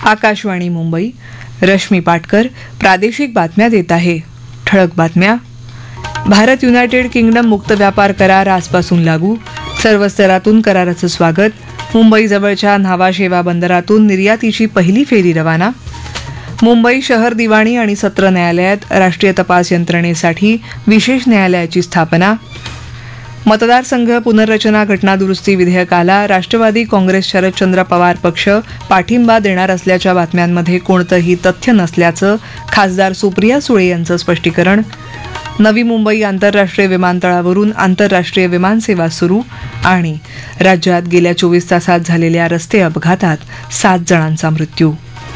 आकाशवाणी मुंबई. रश्मी पाटकर प्रादेशिक बातम्या देत आहे. ठळक बातम्या. भारत युनायटेड किंगडम मुक्त व्यापार करार आजपासून लागू. सर्व स्तरातून कराराचं स्वागत. मुंबईजवळच्या न्हावा बंदरातून निर्यातीची पहिली फेरी रवाना. मुंबई शहर दिवाणी आणि सत्र न्यायालयात राष्ट्रीय तपास यंत्रणेसाठी विशेष न्यायालयाची स्थापना. मतदारसंघ पुनर्रचना घटनादुरुस्ती विधेयकाला राष्ट्रवादी काँग्रेस शरदचंद्र पवार पक्ष पाठिंबा देणार असल्याच्या बातम्यांमध्ये कोणतंही तथ्य नसल्याचं खासदार सुप्रिया सुळे यांचं स्पष्टीकरण. नवी मुंबई आंतरराष्ट्रीय विमानतळावरून आंतरराष्ट्रीय विमानसेवा सुरू. आणि राज्यात गेल्या 24 तासात झालेल्या रस्ते अपघातात 7 जणांचा मृत्यू.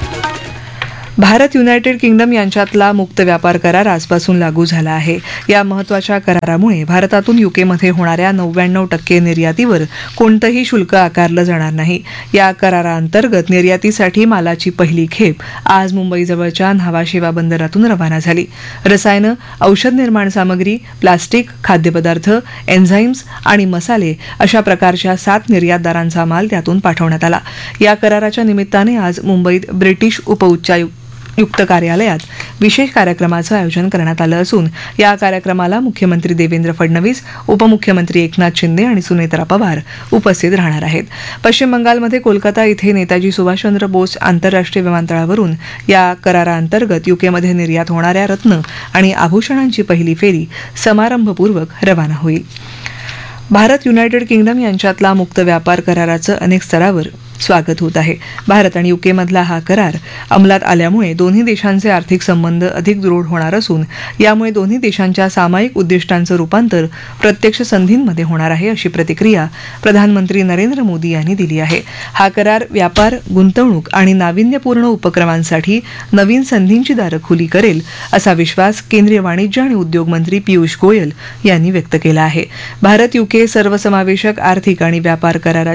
भारत युनायटेड किंगडम यांच्यातला मुक्त व्यापार करार आजपासून लागू झाला आहे. या महत्त्वाच्या करारामुळे भारतातून युकेमध्ये होणाऱ्या 99% निर्यातीवर कोणतंही शुल्क आकारलं जाणार नाही. या कराराअंतर्गत निर्यातीसाठी मालाची पहिली खेप आज मुंबईजवळच्या न्हावा बंदरातून रवाना झाली. रसायनं, औषध निर्माण सामग्री, प्लास्टिक, खाद्यपदार्थ, एन्झाईम्स आणि मसाले अशा प्रकारच्या 7 निर्यातदारांचा माल त्यातून पाठवण्यात आला. या कराराच्या निमित्ताने आज मुंबईत ब्रिटिश उपउच्चायुक्त कार्यालयात विशेष कार्यक्रमाचं आयोजन करण्यात आलं असून या कार्यक्रमाला मुख्यमंत्री देवेंद्र फडणवीस, उपमुख्यमंत्री एकनाथ शिंदे आणि सुनेत्रा पवार उपस्थित राहणार आहेत. पश्चिम बंगालमध्ये कोलकाता इथे नेताजी सुभाषचंद्र बोस आंतरराष्ट्रीय विमानतळावरून या कराराअंतर्गत युकेमध्ये निर्यात होणाऱ्या रत्न आणि आभूषणांची पहिली फेरी समारंभपूर्वक रवाना होईल. भारत युनायटेड किंगडम यांच्यातला मुक्त व्यापार कराराचं अनेक स्तरावर स्वागत होत आहे. भारत आणि युकेमधला हा करार अंमलात आल्यामुळे दोन्ही देशांचे आर्थिक संबंध अधिक दृढ होणार असून यामुळे दोन्ही देशांच्या सामायिक उद्दिष्टांचं रूपांतर प्रत्यक्ष संधींमध्ये होणार आहे, अशी प्रतिक्रिया प्रधानमंत्री नरेंद्र मोदी यांनी दिली आहे. हा करार व्यापार, गुंतवणूक आणि नाविन्यपूर्ण उपक्रमांसाठी नवीन संधींची दारं खुली करेल, असा विश्वास केंद्रीय वाणिज्य आणि उद्योग मंत्री पियुष गोयल यांनी व्यक्त केला आहे. भारत युके सर्वसमावेशक आर्थिक आणि व्यापार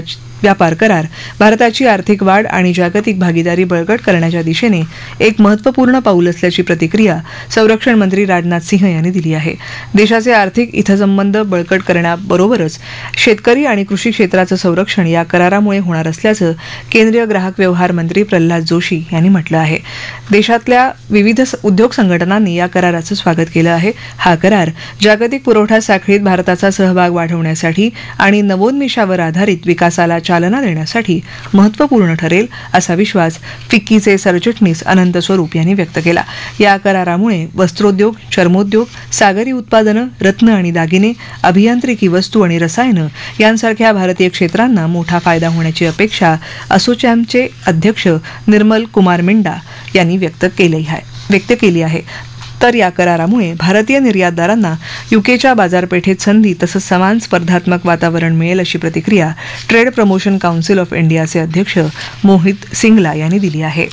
करार भारताची आर्थिक वाढ आणि जागतिक भागीदारी बळकट करण्याच्या दिशेने एक महत्त्वपूर्ण पाऊल असल्याची प्रतिक्रिया संरक्षण मंत्री राजनाथ सिंह यांनी दिली आहे. देशाचे आर्थिक हितसंबंध बळकट करण्याबरोबरच शेतकरी आणि कृषी क्षेत्राचं संरक्षण या करारामुळे होणार असल्याचं केंद्रीय ग्राहक व्यवहार मंत्री प्रल्हाद जोशी यांनी म्हटलं आहे. देशातल्या विविध उद्योग संघटनांनी या कराराचं स्वागत केलं आहे. हा करार जागतिक पुरवठा साखळीत भारताचा सहभाग वाढवण्यासाठी आणि नवोन्मेषावर आधारित विकासाला चालना देण्यासाठी महत्त्वपूर्ण ठरेल, असा विश्वास फिक्कीचे सरचिटणीस अनंत स्वरूप यांनी व्यक्त केला. या करारामुळे वस्त्रोद्योग, चर्मोद्योग, सागरी उत्पादनं, रत्न आणि दागिने, अभियांत्रिकी वस्तू आणि रसायनं यांसारख्या भारतीय क्षेत्रांना मोठा फायदा होण्याची अपेक्षा असोचॅमचे अध्यक्ष निर्मल कुमार मिंडा यांनी व्यक्त केली आहे. तर या करारामुळे भारतीय निर्यातदारांना युकेच्या बाजारपेठेत संधी तसंच समान स्पर्धात्मक वातावरण मिळेल, अशी प्रतिक्रिया ट्रेड प्रमोशन काउन्सिल ऑफ इंडियाचे अध्यक्ष मोहित सिंगला यांनी दिली आहे.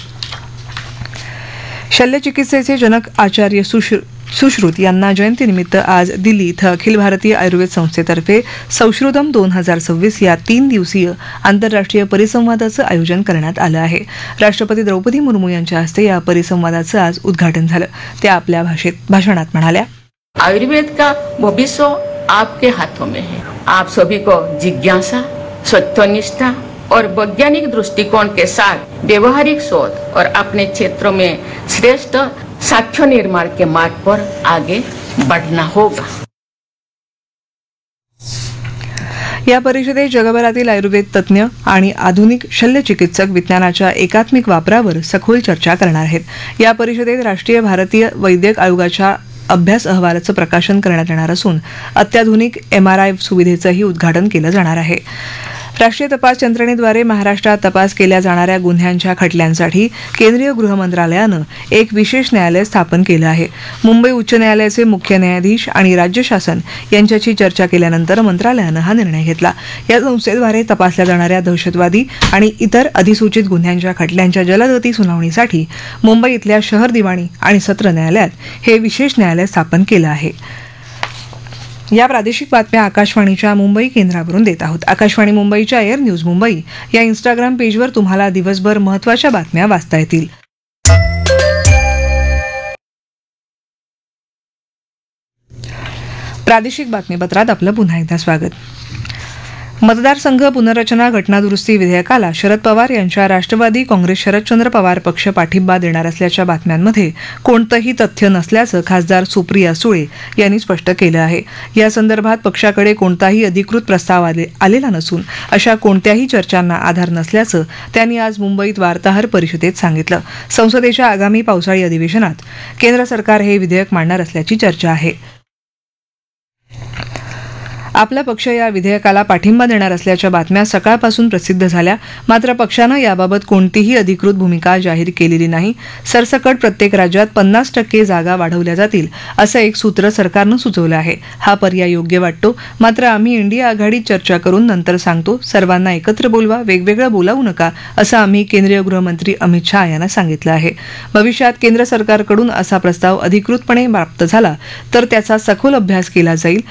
शल्यचिकित्सेचे जनक आचार्य सुश्रुत यांना जयंतीनिमित्त आज दिल्ली इथं अखिल भारतीय आयुर्वेद संस्थेतर्फे संश्रुतम 2026 या 3 दिवसीय आंतरराष्ट्रीय परिसंवादाचं आयोजन करण्यात आलं आहे. राष्ट्रपती द्रौपदी मुर्मू यांच्या हस्ते या परिसंवादाचं आज उद्घाटन झालं. त्या आपल्या भाषणात म्हणाल्या, आयुर्वेद का भविष्य आपके हाथों में है. आप सभी को जिज्ञासा, सत्यनिष्ठा और वैज्ञानिक दृष्टिकोण के साथ व्यवहारिक शोध और अपने क्षेत्रों में श्रेष्ठ साक्ष्य निर्माण के मार्ग पर आगे बढ़ना होगा. या परिषदेत जगभरातील आयुर्वेद तज्ज्ञ आणि आधुनिक शल्यचिकित्सक विज्ञानाच्या एकात्मिक वापरावर सखोल चर्चा करणार आहेत. या परिषदेत राष्ट्रीय भारतीय वैद्यक आयोगाच्या अभ्यास अहवालाचं प्रकाशन करण्यात येणार असून अत्याधुनिक MRI सुविधेचंही उद्घाटन केलं जाणार आहे. राष्ट्रीय तपास यंत्रणेद्वारे महाराष्ट्रात तपास केल्या जाणाऱ्या गुन्ह्यांच्या खटल्यांसाठी केंद्रीय गृह मंत्रालयानं एक विशेष न्यायालय स्थापन केलं आहे. मुंबई उच्च न्यायालयाचे मुख्य न्यायाधीश आणि राज्य शासन यांच्याशी चर्चा केल्यानंतर मंत्रालयानं हा निर्णय घेतला. या संस्थेद्वारे तपासल्या जाणाऱ्या दहशतवादी आणि इतर अधिसूचित गुन्ह्यांच्या खटल्यांच्या जलदगती सुनावणीसाठी मुंबई इथल्या शहर दिवाणी आणि सत्र न्यायालयात हे विशेष न्यायालय स्थापन केलं आहे. या प्रादेशिक बातम्या आकाशवाणीच्या मुंबई केंद्रावरून देत आहोत. आकाशवाणी मुंबईच्या एअर न्यूज मुंबई या इंस्टाग्राम पेजवर तुम्हाला दिवसभर महत्त्वाच्या बातम्या वाचता येतील. प्रादेशिक बातमीपत्रात आपलं पुन्हा एकदा स्वागत. मतदारसंघ पुनर्रचना घटनादुरुस्ती विधेयकाला शरद पवार यांच्या राष्ट्रवादी काँग्रेस शरदचंद्र पवार पक्ष पाठिंबा देणार असल्याच्या बातम्यांमध्ये कोणतंही तथ्य नसल्याचं खासदार सुप्रिया सुळे यांनी स्पष्ट केलं आहे. या संदर्भात पक्षाकडे कोणताही अधिकृत प्रस्ताव आलेला नसून अशा कोणत्याही चर्चांना आधार नसल्याचं त्यांनी आज मुंबईत वार्ताहर परिषदेत सांगितलं. संसदेच्या आगामी पावसाळी अधिवेशनात केंद्र सरकार हे विधेयक मांडणार असल्याची चर्चा आहे. आपला पक्ष या विधेयकाला पाठिंबा देणार असल्याच्या बातम्या सकाळपासून प्रसिद्ध झाल्या, मात्र पक्षानं याबाबत कोणतीही अधिकृत भूमिका जाहीर केलेली नाही. सरसकट प्रत्येक राज्यात 50% जागा वाढवल्या जातील असं एक सूत्र सरकारनं सुचवलं आहे. हा पर्याय योग्य वाटतो, मात्र आम्ही इंडिया आघाडीत चर्चा करून नंतर सांगतो. सर्वांना एकत्र बोलवा, वेगवेगळं बोलावू नका असं आम्ही केंद्रीय गृहमंत्री अमित शहा यांना सांगितलं आहे. भविष्यात केंद्र सरकारकडून असा प्रस्ताव अधिकृतपणे प्राप्त झाला तर त्याचा सखोल अभ्यास केला जाईल